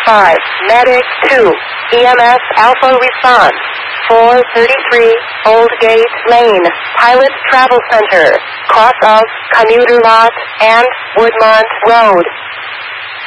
5, Medic 2, EMS Alpha response. 433, Old Gate Lane, Pilot Travel Center, cross of Commuter Lot and Woodmont Road.